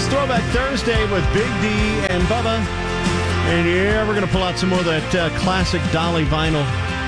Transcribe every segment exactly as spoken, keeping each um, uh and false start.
It's Throwback Thursday with Big D and Bubba. And yeah, we're going to pull out some more of that uh, classic Dolly vinyl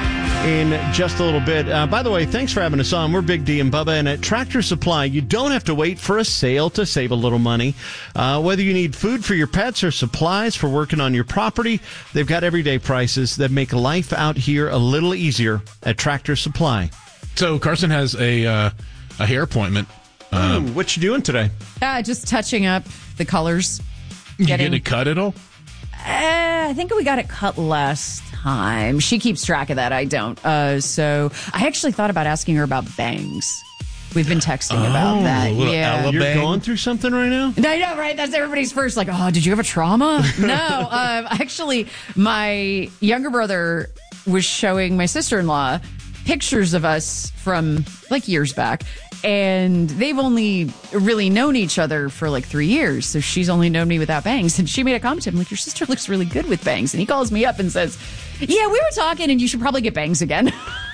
in just a little bit. Uh, by the way, thanks for having us on. We're Big D and Bubba, and at Tractor Supply, you don't have to wait for a sale to save a little money. Uh, whether you need food for your pets or supplies for working on your property, they've got everyday prices that make life out here a little easier at Tractor Supply. So Carson has a uh, a hair appointment. Um, Ooh, what you doing today? Uh, just touching up the colors. You Getting, get it cut at all? Uh, I think we got it cut last time. She keeps track of that. I don't. Uh, so I actually thought about asking her about bangs. We've been texting oh, about that. Yeah, you're going through something right now. I know, right? That's everybody's first. Like, oh, did you have a trauma? No, um, actually, my younger brother was showing my sister-in-law pictures of us from like years back. And they've only really known each other for like three years. So she's only known me without bangs. And she made a comment to him, like, your sister looks really good with bangs. And he calls me up and says, yeah, we were talking and you should probably get bangs again.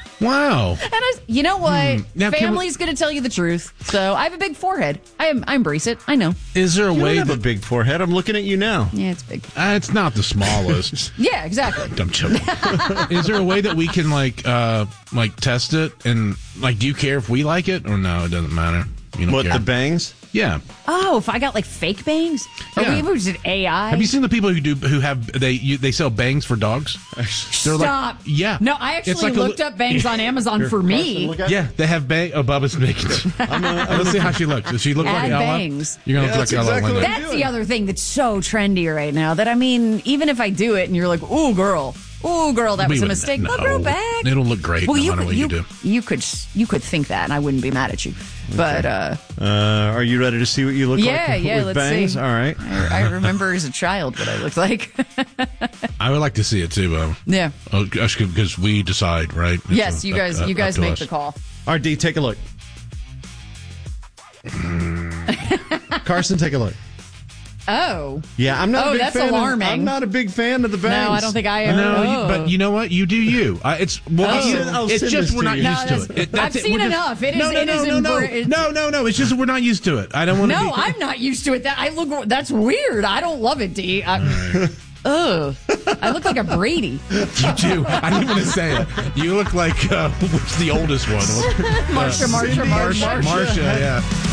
Wow. And I, you know what? Hmm. Now, Family's we... going to tell you the truth. So I have a big forehead. I am, I embrace it. I know. Is there a you way don't have that... a big forehead? I'm looking at you now. Yeah, it's big. Uh, it's not the smallest. Yeah, exactly. I'm joking. Is there a way that we can like uh like test it and like do you care if we like it or no? It doesn't matter. You don't what care. The bangs? Yeah. Oh, if I got like fake bangs? Or Yeah. we was it A I? Have you seen the people who do who have they you, they sell bangs for dogs? They're Stop. Like, yeah. No, I actually It's like looked a, up bangs on Amazon Here, for me. Carson, Yeah, they have bang. Oh, Bubba's making. I'm a, I'm Let's see how she looks. Does she look Add like Ella? bangs. You're gonna Yeah, look that's like Ella. exactly one what day. I'm That's doing. the other thing that's so trendy right now that, I mean, even if I do it and you're like, ooh, girl, ooh, girl, that We was a wouldn't- mistake, no. I'll grow back. It'll look great Well, no you matter could, what you, you do. you could you could think that, and I wouldn't be mad at you. But uh, Uh, are you ready to see what you look yeah, like yeah, with let's bangs? see. All right. I, I remember as a child what I looked like. I would like to see it too, Bo. Yeah. Oh, because we decide, right? It's Yes, a- you guys, up- you up guys to make us. the call. R D, take a look. Carson, take a look. Oh. Yeah, I'm not. Oh, a big that's fan alarming. Of, I'm not a big fan of the bangs. No, I don't think I am. No, oh. you, but you know what? You do you. Uh, it's well, Oh. you- I'll it's send just this we're to not you. No, used to that's- it. it. That's I've it. seen We're just- enough. It is- no, no, it no, is no, no, embra- no, no, no. It's just that we're not used to it. I don't want to. No, be, I'm not used to it. That I look. That's weird. I don't love it, D. I, ugh. I look like a Brady. You do. I didn't want to say it. You look like uh, what's the oldest one? Marsha, Marsha, Marsha, Marsha. Marsha, yeah.